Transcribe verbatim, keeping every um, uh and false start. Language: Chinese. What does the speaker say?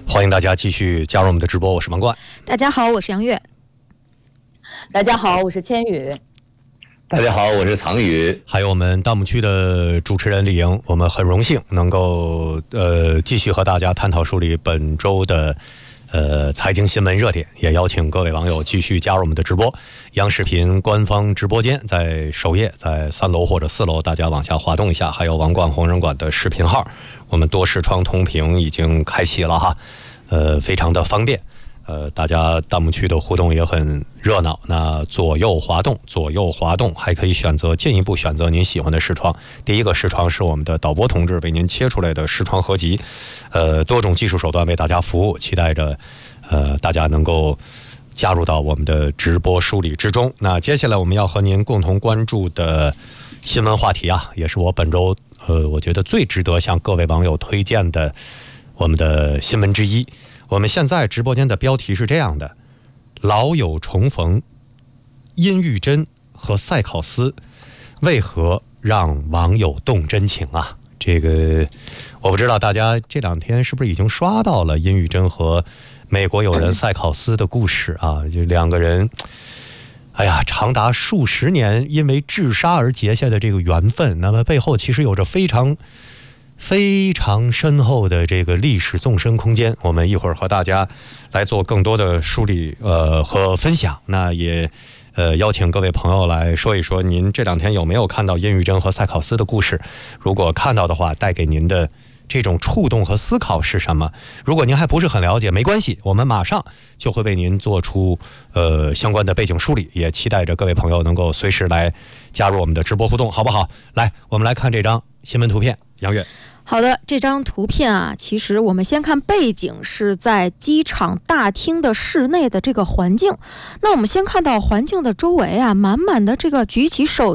欢迎大家继续加入我们的直播，我是王冠。 大家好，我是杨月。 大家好，我是千羽。 大家好，我是藏宇。 还有我们弹幕区的主持人李莹，我们很荣幸能够呃继续和大家探讨梳理本周的呃财经新闻热点，也邀请各位网友继续加入我们的直播。央视频官方直播间在首页，在三楼或者四楼，大家往下滑动一下，还有王冠红人馆的视频号，我们多视窗同屏已经开启了哈，呃，非常的方便。呃，大家弹幕区的互动也很热闹。那左右滑动，左右滑动，还可以选择进一步选择您喜欢的视窗。第一个视窗是我们的导播同志为您切出来的视窗合集，呃，多种技术手段为大家服务，期待着呃大家能够加入到我们的直播梳理之中。那接下来我们要和您共同关注的新闻话题啊，也是我本周呃我觉得最值得向各位网友推荐的我们的新闻之一。我们现在直播间的标题是这样的：老友重逢，殷玉珍和赛考斯为何让网友动真情啊？这个我不知道大家这两天是不是已经刷到了殷玉珍和美国友人赛考斯的故事啊？就两个人，哎呀，长达数十年因为治沙而结下的这个缘分，那么背后其实有着非常非常深厚的这个历史纵深空间。我们一会儿和大家来做更多的梳理呃和分享。那也呃邀请各位朋友来说一说，您这两天有没有看到殷玉珍和赛考斯的故事？如果看到的话，带给您的这种触动和思考是什么？如果您还不是很了解，没关系，我们马上就会为您做出呃相关的背景梳理，也期待着各位朋友能够随时来加入我们的直播互动，好不好？来，我们来看这张新闻图片，杨月。 好的，这张图片啊，其实我们先看背景，是在机场大厅的室内的这个环境。那我们先看到环境的周围啊，满满的这个举起手